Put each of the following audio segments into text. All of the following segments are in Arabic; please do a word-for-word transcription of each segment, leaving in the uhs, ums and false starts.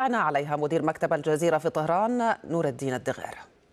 اطلعنا عليها مدير مكتب الجزيرة في طهران نور الدين الدغير.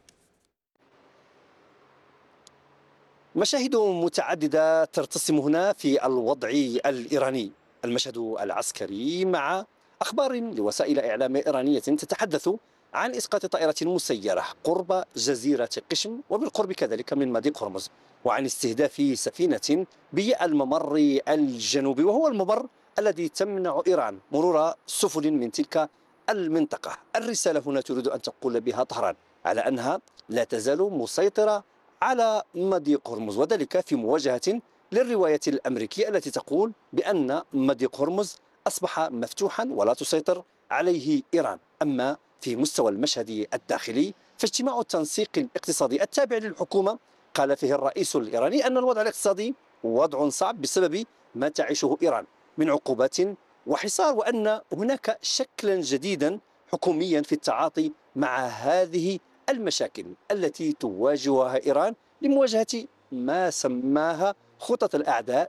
مشاهد متعددة ترتسم هنا في الوضع الإيراني، المشهد العسكري مع أخبار لوسائل إعلام إيرانية تتحدث عن إسقاط طائرة مسيرة قرب جزيرة قشم وبالقرب كذلك من مضيق هرمز، وعن استهداف سفينة بالممر الجنوبي، وهو الممر الذي تمنع إيران مرور سفن من تلك المنطقة. الرسالة هنا تريد أن تقول بها طهران على أنها لا تزال مسيطرة على مضيق هرمز، وذلك في مواجهة للرواية الأمريكية التي تقول بأن مضيق هرمز أصبح مفتوحا ولا تسيطر عليه إيران. أما في مستوى المشهد الداخلي فاجتماع التنسيق الاقتصادي التابع للحكومة قال فيه الرئيس الإيراني أن الوضع الاقتصادي وضع صعب بسبب ما تعيشه إيران من عقوبات وحصار، وأن هناك شكلا جديدا حكوميا في التعاطي مع هذه المشاكل التي تواجهها إيران لمواجهة ما سماها خطط الأعداء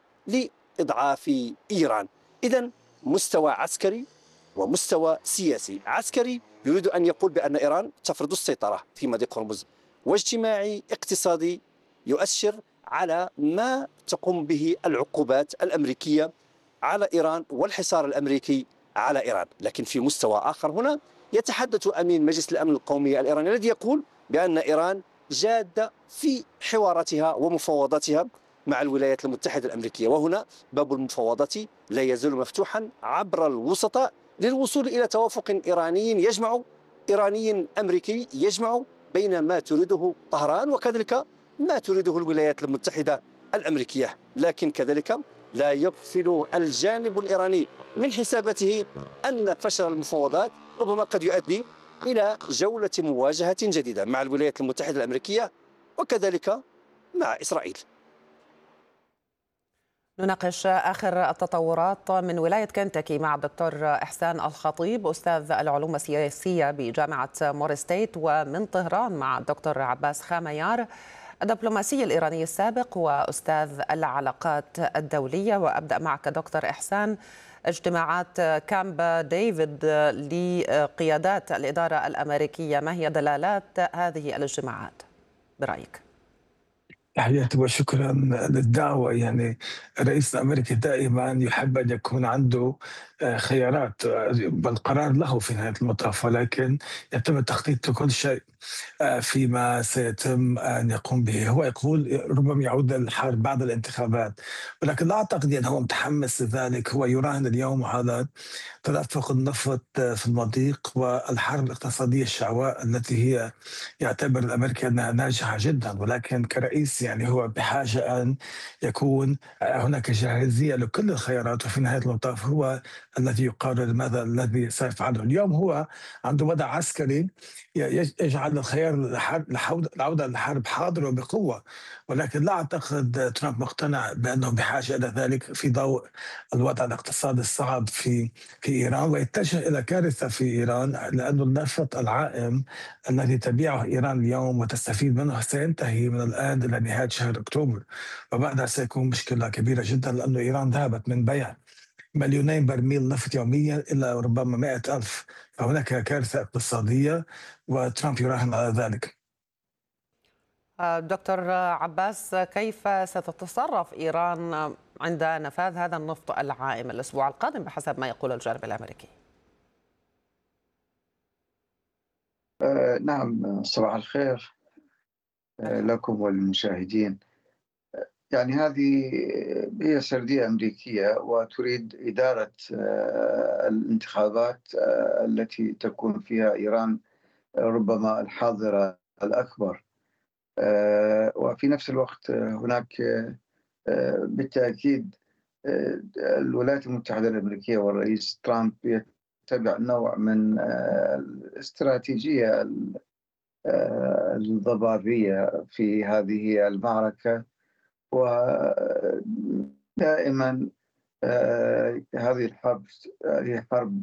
لإضعاف إيران. إذن مستوى عسكري ومستوى سياسي. عسكري يريد أن يقول بأن إيران تفرض السيطرة في مضيق هرمز، واجتماعي اقتصادي يؤشر على ما تقوم به العقوبات الأمريكية على إيران والحصار الأمريكي على إيران. لكن في مستوى آخر هنا يتحدث أمين مجلس الأمن القومي الإيراني الذي يقول بأن إيران جادة في حواراتها ومفاوضاتها مع الولايات المتحدة الأمريكية، وهنا باب المفاوضات لا يزال مفتوحا عبر الوسطاء للوصول إلى توافق إيراني يجمع إيراني أمريكي يجمع بين ما تريده طهران وكذلك ما تريده الولايات المتحدة الأمريكية. لكن كذلك لا يغفل الجانب الإيراني من حساباته أن فشل المفاوضات ربما قد يؤدي إلى جولة مواجهة جديدة مع الولايات المتحدة الأمريكية وكذلك مع إسرائيل. نناقش آخر التطورات من ولاية كنتاكي مع الدكتور إحسان الخطيب أستاذ العلوم السياسية بجامعة موري ستيت، ومن طهران مع الدكتور عباس خاميار الدبلوماسي الإيراني السابق وأستاذ العلاقات الدولية. وأبدأ معك دكتور إحسان، اجتماعات كامب ديفيد لقيادات الإدارة الأمريكية، ما هي دلالات هذه الاجتماعات برأيك؟ تحياتي وشكرا للدعوة. يعني الرئيس الأمريكي دائما يحب أن يكون عنده آه، خيارات، آه، والقرار له في نهاية المطاف، ولكن يتم تخطيط كل شيء آه، فيما سيتم أن يقوم به. هو يقول ربما يعود للحرب بعد الانتخابات، ولكن لا أعتقد أنه هو متحمس لذلك. هو يراهن اليوم على تدفق النفط في المضيق والحرب الاقتصادية الشعواء التي هي يعتبر الأمريكي أنها ناجحة جدا، ولكن كرئيس يعني هو بحاجة أن يكون هناك جاهزية لكل الخيارات، وفي نهاية المطاف هو الذي يقرر ماذا الذي سيفعله. اليوم هو عنده وضع عسكري يجعل الخيار العودة للحرب حاضر وبقوة، ولكن لا أعتقد ترامب مقتنع بأنه بحاجة إلى ذلك في ضوء الوضع الاقتصادي الصعب في في إيران، ويتجه إلى كارثة في إيران، لأن النفط العائم الذي تبيعه إيران اليوم وتستفيد منه سينتهي من الآن إلى نهاية شهر أكتوبر، وبعدها سيكون مشكلة كبيرة جدا، لأن إيران ذهبت من بيع مليونين برميل نفط يوميا إلى ربما مئة ألف، فهناك كارثة اقتصادية وترامب يراهن على ذلك. دكتور عباس، كيف ستتصرف إيران عند نفاذ هذا النفط العائم الأسبوع القادم بحسب ما يقول الجانب الأمريكي؟ آه نعم، صباح الخير آه لكم وللمشاهدين. يعني هذه هي سردية أمريكية وتريد إدارة آه الانتخابات آه التي تكون فيها إيران ربما الحاضرة الأكبر، آه وفي نفس الوقت هناك آه بالتأكيد آه الولايات المتحدة الأمريكية والرئيس ترامب يتبع نوع من آه الاستراتيجية الضبابية في هذه المعركة، ودائما هذه الحرب هي حرب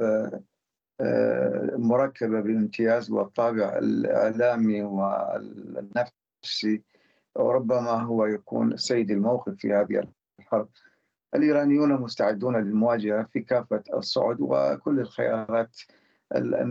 مركبة بالامتياز، والطابع الإعلامي والنفسي وربما هو يكون سيد الموقف في هذه الحرب. الإيرانيون مستعدون للمواجهة في كافة الصعد وكل الخيارات